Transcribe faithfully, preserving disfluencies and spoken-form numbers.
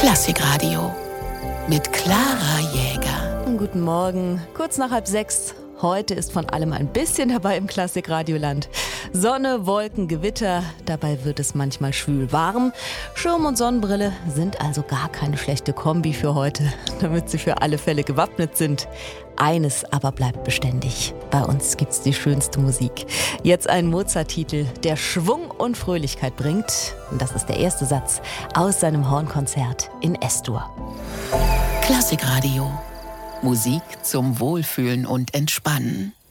Klassikradio mit Clara Jäger. Guten Morgen, kurz nach halb sechs. Heute ist von allem ein bisschen dabei im Klassikradioland. Sonne, Wolken, Gewitter, dabei wird es manchmal schwül warm. Schirm und Sonnenbrille sind also gar keine schlechte Kombi für heute, damit Sie für alle Fälle gewappnet sind. Eines aber bleibt beständig. Bei uns gibt's die schönste Musik. Jetzt ein Mozart-Titel, der Schwung und Fröhlichkeit bringt. Und das ist der erste Satz aus seinem Hornkonzert in S-Dur. Klassikradio. Musik zum Wohlfühlen und Entspannen.